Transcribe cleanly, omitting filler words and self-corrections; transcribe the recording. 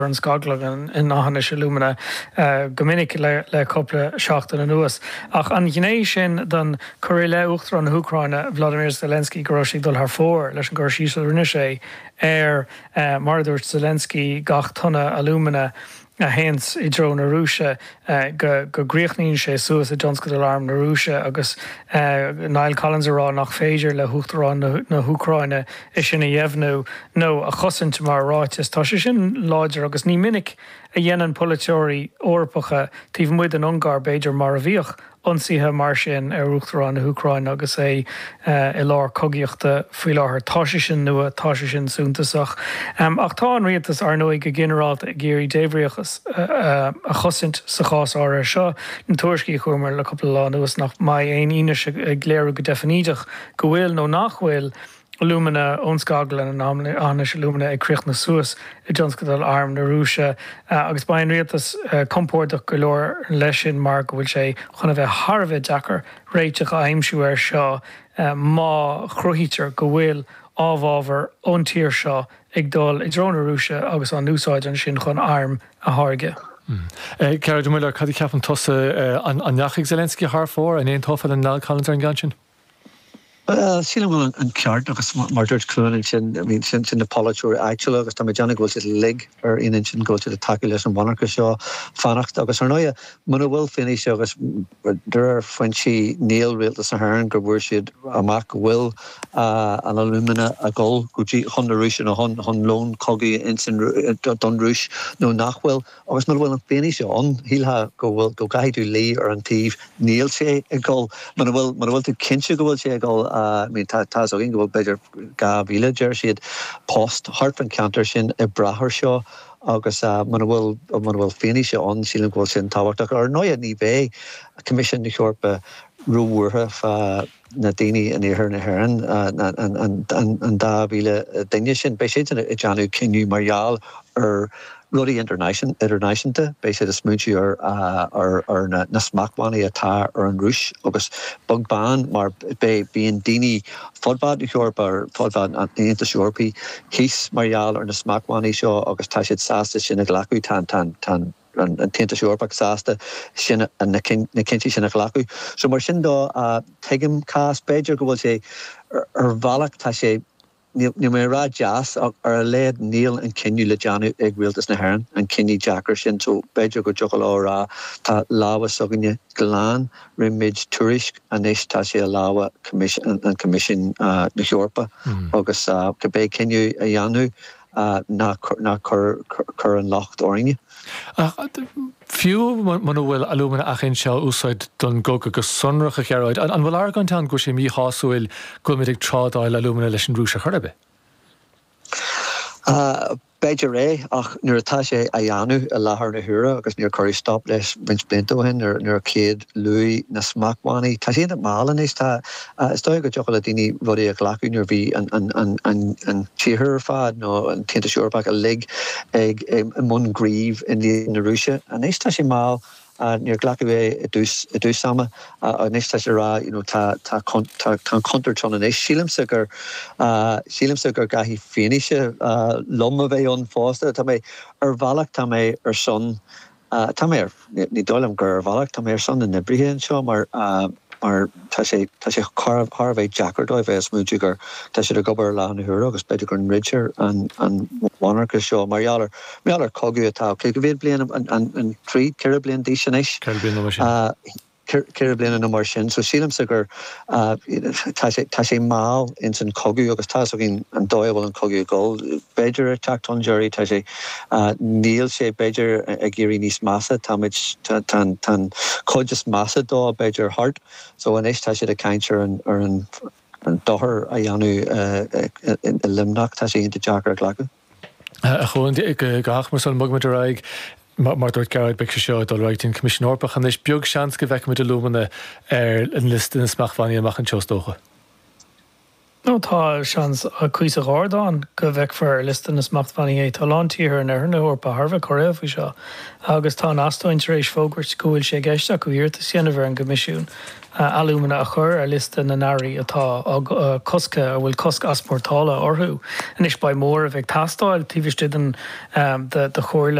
an scagla in náhanna se lumana gomininic le coppla seachtain an nuas. Ach an gnééis sin don choir le uchtar an Ucraine Vladimir Zelensky goráigh dul th fór leis an gur síosal rinne sé mar dúirt Zelensky gach tonna alumina a hens I dro na Rúise go gréochníonn sé suas a Johnscadal arm na Rúise agus Niall Collins ará nach féidir le thuachtarrán na Ucraine is sin a dhéhnú nó a chosint mar ráitis tá sé sin láidir agus ní minic a dhéanaan politeoirí orpacha tíh muid an Ungar beidir mar a bhíoch ionsaithe mar sin ruachtarrán na Ucraine agus I lár cogaíochta faoi láthair tá sé sin nua tá sé sin súntasach. Ach tá an rialtas ar nóig go generalta a géirí déhríochas a chosint sa chás ára seo na tuairiscí chuair le coppla lá nuas nach mai aon ine ag léirú go definideach go bhfuil nó nachhfuil lumina onscaglan an amna se lumina ag críoch na suas I Johnscadal arm na Rúise agus ba an rialtas compórtach go leor leis sin mar go bhfuil sé chuna bheith Harbheith Deacar réiteach a aimimsú ar seo má chruthítear go bhfuil ábhábhar ón tír seo ag dul I dro na Rúise agus an úsáid an sin chun arm a tháirge. Ceir muile cad ceapan tosa an neachigh Zelensky th fór an éon tofa an Niall Collins ar an gan sin? Síle bhfuil an ceart agus mar dúirt clúin sin sin na polúir actual agus tá deanna ghfuil si lig ar inan sin go de take leis an bhanarcha seo fannacht agus ar nóia muna bhfuil finí seo agus dúir faoin si níl rialtas a hán gur bhfuair siad amach bhfuil an alumina a ggóil gotí chun na Rúise nó chun lón cogaí in sin don Rúis nó nachhfuil agus mar bhfuil an finí seo an híltha go bhfuil go gaiidú lí ar an tíh níl sé a ggóil mar bhfuil tú cinse go bhfuil sé a ggóil tá so go beidir ga bhíle deir siad post Hartford counter sin I brathir seo agus man bhfuil féine se an sílan ghfuil sin táhachtach ar nóiad ní bheith a commission na Eorpa rúhuatha na daoine in éair na haireann an dá bhíle daine sin bei sé I deanú cinniú margheall ar rudí internationalta bei sé a smúintí ar na smachmhaí atá ar an Rúis agus bugbán mar bíon daoine fodbad na Eorpa ar fodbad an Aontas Eorpaí hís margheall ar na smachmhaí seo agus tá siad sásta sin a ghlacu tan an Aontas Eorpa sásta sin na cinnti sin a ghlacu. So mar sin dó teigim cás beidir go bhfuil sé ar bhealach tá sé Ní mé rá jazz ar a léad níl an cinniú le deanú ag rialtas na haireann an cinní Jackar sin so beidir go jogal árá tá láha soganne glán rimid tuairisc a níos tá sé a láha an commission na Eorpa agus go bé cinniú a dheanú ná chur an locht orine. Fiú man bhfuil alumina a chin seo úsáid don go agus sonrach a cheráid an bhfuil argantán go sé mí háúil go mid ag trádáil alumina leis an Rúise churbe? Beidir ach nuair atá sé a dheanú a láthair na huaire agus níor choirí stop leis bhaint blintóhin nuair céad luí na smachmhaí. Tá sé mála níos tá istóid go deochail a daoine rudí a ghlacu nuair bhí an títhir fad nó an Aontas Eorpa a lig ag mun gríomh in na Rúise a níos tá sé mála níor ghlacu bheith a dús sama a níos tá sé rá tá contartón an éis sílimsa gur gaithí féinise lom a bheith an fásta tá mé ar bhealach tá mé ar son tá mé ní dólam gur ar bhealach tá mé ar son in na brithe seo mar tá sé Harbheith Deacar dóibh bheith smúidú gur tá sé a gobar lá na huaire agus beidir gur an Richard an bhanarcha seo margheallar cogaí atá cé go bhfuil blian an tríd ceir blian dí sin éis. Ceir blian an mar sin, so sílimsa gur tá sé má in san cogaí agus tá gin an dóibhil an cogaí ggóil. Beidir teachtón juirí tá sé níl sé beidir a géirí níos massa tan coideas massa dó beidir hart, so an éis tá sé a caintear ar an dothar a dheanú limnach tá sé inta Jackar a ghlacu. A chuin gach mar son mugmid a raig mar dúirt Garrett Bicke seo dul ráitín Commission Orpach an éis beag seans go bheith de lumana ar an list in smachmhaí amach an teostócha. No tá seans a cuis a gádáin go bheith for listan na smachmhaí é talántíir an ar na Eorpa Harbheith choréh seo agus tá astóint éis fógurt go bhfuil sé gceiste go dtíirta sianamh ar an gomisiún alúmana a chur a lista na narí atá cosca bhfuil cosc aspórtála orthú. And is by mór a bheith tastáil tíhiste den de chóir